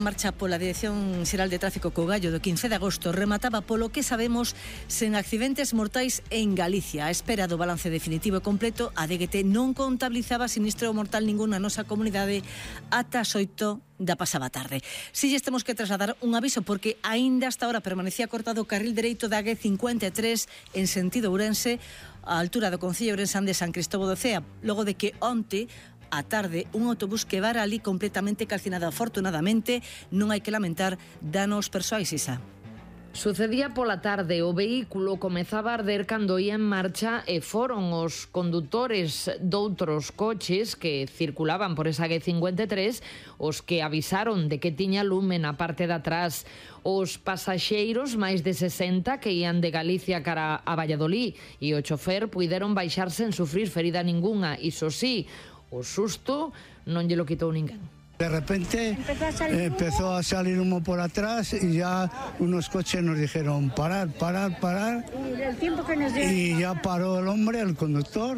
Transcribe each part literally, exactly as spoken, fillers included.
Marcha pola Dirección Xeral de Tráfico co Gallo do quince de agosto remataba polo que sabemos sen accidentes mortais en Galicia. A espera do balance definitivo e completo, a D G T non contabilizaba sinistro mortal ningún na nosa comunidade ata as oito da pasada tarde. Si lles temos que trasladar un aviso porque aínda hasta ahora permanecía cortado o carril dereito da A cincuenta e tres en sentido Ourense á altura do concello ourensán de San Cristóbal do Cea, logo de que onte a tarde un autobús quedara ali completamente calcinado. Afortunadamente non hai que lamentar danos persoais, Isa. Sucedía pola tarde, o vehículo comezaba a arder cando ia en marcha e foron os condutores doutros coches que circulaban por esa A cincuenta e tres os que avisaron de que tiña lume na parte de atrás. Os pasaxeiros, máis de sesenta, que ían de Galicia cara a Valladolid, e o chofer puideron baixarse en sufrir ferida ninguna. Iso sí, o susto non lle lo quitou ninguén. De repente empezó a salir humo por atrás y ya unos coches nos dijeron parar, parar, parar. Y ya paró el hombre, el conductor,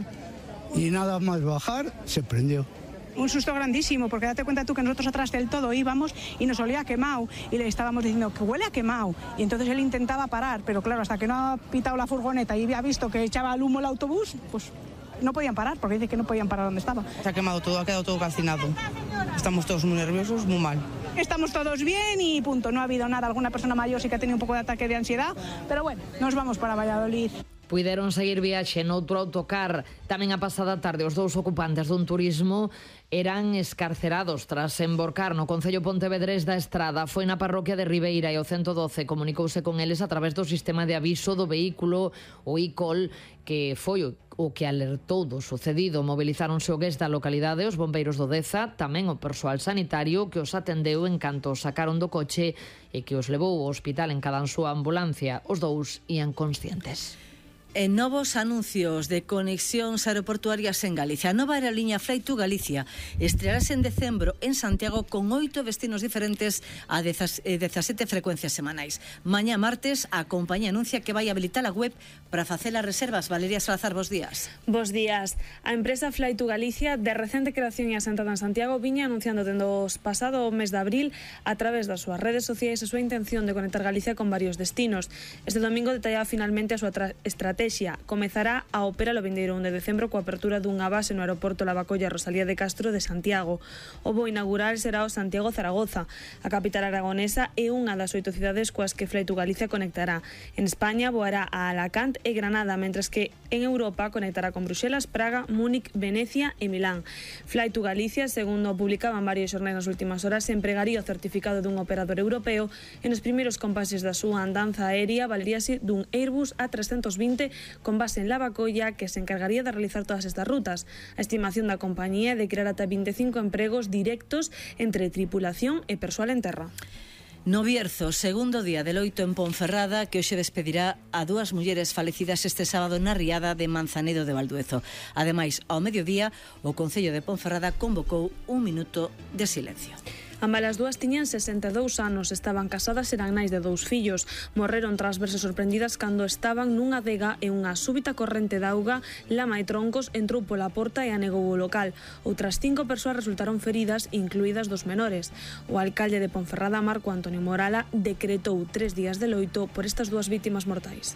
y nada más bajar, se prendió. Un susto grandísimo, porque date cuenta tú que nosotros atrás del todo íbamos y nos olía a quemado y le estábamos diciendo que huele a quemado, y entonces él intentaba parar, pero claro, hasta que no ha pitado la furgoneta y había visto que echaba el humo el autobús, pues no podían parar, porque dice que no podían parar donde estaba. Se ha quemado todo, ha quedado todo calcinado. Estamos todos muy nerviosos, muy mal. Estamos todos bien y punto, no ha habido nada. Alguna persona mayor sí que ha tenido un pouco de ataque de ansiedad, pero bueno, nos vamos para Valladolid. Puideron seguir viaxe noutro autocar. Tamén a pasada tarde os dous ocupantes dun turismo eran escarcerados tras emborcar no concello pontevedrés da Estrada. Foi na parroquia de Ribeira e o ciento doce comunicouse con eles a través do sistema de aviso do vehículo, o I-Call, que foi o que alertou do sucedido. Movilizáronse o gués da localidade, os bombeiros do Deza, tamén o persoal sanitario que os atendeu en canto os sacaron do coche e que os levou ao hospital en cada súa ambulancia. Os dous ían conscientes. En novos anuncios de conexións aeroportuarias en Galicia. A nova aerolínea Flyto Galicia estrearase en decembro en Santiago con oito destinos diferentes a dezasete frecuencias semanais. Mañá martes a compañía anuncia que vai habilitar a web para facer as reservas. Valeria Salazar, bos días. Bos días. A empresa Flyto Galicia, de recente creación e asentada en Santiago, viña anunciando dende o pasado mes de abril a través das súas redes sociais a súa intención de conectar Galicia con varios destinos. Este domingo detallaba finalmente a súa estrategia. Comezará a operar o vindeiro un de decembro coa apertura dunha base no aeroporto Lavacolla Rosalía de Castro de Santiago. O voo inaugural será o Santiago-Zaragoza. A capital aragonesa é unha das oito cidades coas que Flyto Galicia conectará. En España voará a Alacant e Granada, mentras que en Europa conectará con Bruxelas, Praga, Múnich, Venecia e Milán. Flyto Galicia, segundo publicaban varios xornais nas últimas horas, empregaría o certificado dun operador europeo e nos primeiros compases da súa andanza aérea valeríase dun Airbus A trescentos vinte con base en Lavacolla, que se encargaría de realizar todas estas rutas. A estimación da compañía é de crear ata vinte e cinco empregos directos entre tripulación e persoal en terra. No Bierzo, segundo día de loito en Ponferrada, que hoxe despedirá a dúas mulleres falecidas este sábado na riada de Manzanedo de Valduezo. Ademais, ao mediodía, o Concello de Ponferrada convocou un minuto de silencio. Ambas as dúas tiñan sesenta e dous anos, estaban casadas e eran nais de dous fillos. Morreron tras verse sorprendidas cando estaban nunha adega e unha súbita corrente de auga, lama e troncos entrou pola porta e anegou o local. Outras cinco persoas resultaron feridas, incluídas dos menores. O alcalde de Ponferrada, Marco Antonio Morala, decretou tres días de loito por estas dúas vítimas mortais.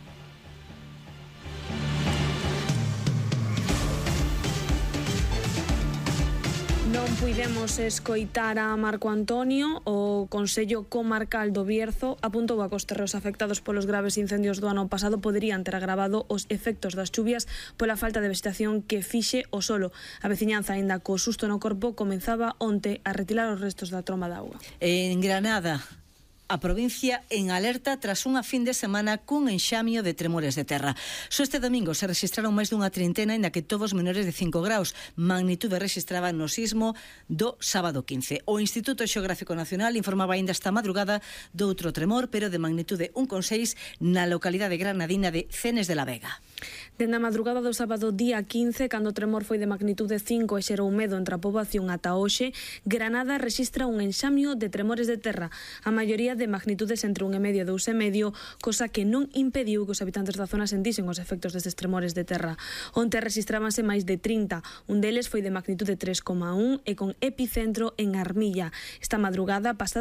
Non puidemos escoitar a Marco Antonio. O Consello Comarcal do Bierzo apuntou a que os terreos afectados polos graves incendios do ano pasado poderían ter agravado os efectos das chuvias pola falta de vegetación que fixe o solo. A veciñanza, aínda co susto no corpo, comenzaba onte a retirar os restos da tromba de auga. En Granada, a provincia en alerta tras unha fin de semana cun enxamio de tremores de terra. Só este domingo se registraron máis dunha trintena, aínda que todos menores de cinco graus. Magnitude registraba no sismo do sábado quince. O Instituto Xeográfico Nacional informaba aínda esta madrugada doutro tremor, pero de magnitude un coma seis na localidade granadina de Cenes de la Vega. Dende a madrugada do sábado día quince, cando o tremor foi de magnitude cinco e xerou medo entre a poboación ata hoxe, Granada rexistra un enxamio de tremores de terra, a maioría de magnitudes entre un e medio e dous e medio, cosa que non impediu que os habitantes da zona sentisen os efectos destes tremores de terra. Onte rexistrábanse máis de trinta, un deles foi de magnitude tres coma un e con epicentro en Armilla. Esta madrugada pasada